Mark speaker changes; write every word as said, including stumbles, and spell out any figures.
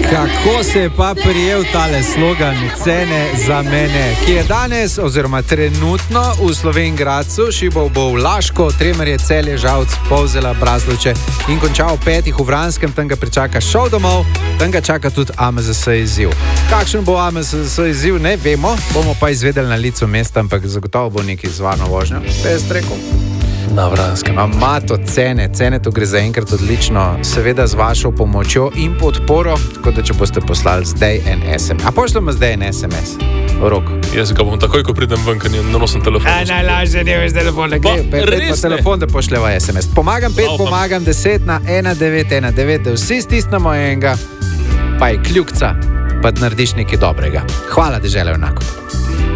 Speaker 1: Kako se je pa prijel tale slogan Cene za mene, ki je danes oziroma trenutno v Slovenj Gradcu, šibal bo v Laško, Tremerje, Celje, Žalc, Polzela, Braslovče in končal petih v Vranskem, tam ga pričaka šov domov, tam ga čaka tudi A M Z S izziv. Kakšen bo A M Z S izziv, ne vemo, bomo pa izvedeli na licu mesta, ampak zagotovo bo neki z varno vožnjo. Pes rekel.
Speaker 2: Na Vranskem.
Speaker 1: Ima to cene, cene to gre zaenkrat odlično, seveda z vašo pomočjo in podporo, tako da če boste poslali zdaj en S M S. A pošljamo zdaj en S M S? Rok.
Speaker 2: Jaz ga bom takoj, ko pridem ven, ker ne nosim telefona.
Speaker 1: A najlažje ne veš telefon, da gre. Pet pa telefon, da pošljeva S M S. Pomagam pet, pomagam deset na ena devet ena devet, da vsi stisnemo enega, pa je kljukca, pa narediš nekaj dobrega. Hvala, dežela junakov.